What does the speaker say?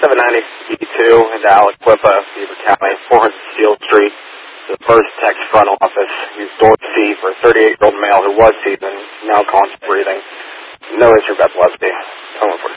790 E2 into Aliquippa, Beaver County, 400 Steel Street. The first text front office. He's door C for a 38-year-old male who was seething, now constant breathing. No history of epilepsy. Tell him